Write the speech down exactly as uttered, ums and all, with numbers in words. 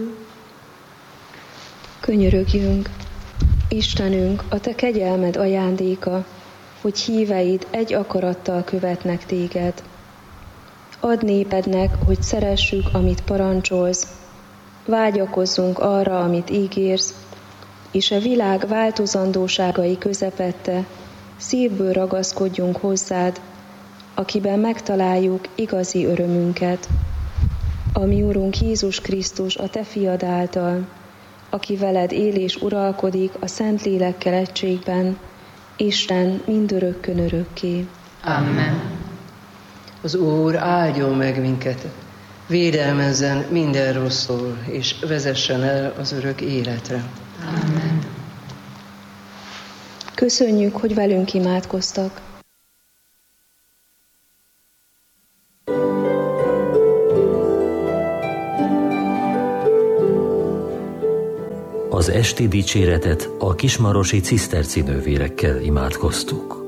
Könyörögjünk, Istenünk, a Te kegyelmed ajándéka, hogy híveid egy akarattal követnek Téged. Add népednek, hogy szeressük, amit parancsolsz, vágyakozzunk arra, amit ígérsz, és a világ változandóságai közepette szívből ragaszkodjunk hozzád, akiben megtaláljuk igazi örömünket. A mi Urunk Jézus Krisztus, a Te fiad által, aki veled él és uralkodik a Szentlélekkel egységben, Isten mindörökkön örökké. Amen. Az Úr áldjon meg minket, védelmezzen minden rossztól, és vezessen el az örök életre. Amen. Köszönjük, hogy velünk imádkoztak. Az esti dicséretet a kismarosi ciszterci nővérekkel imádkoztuk.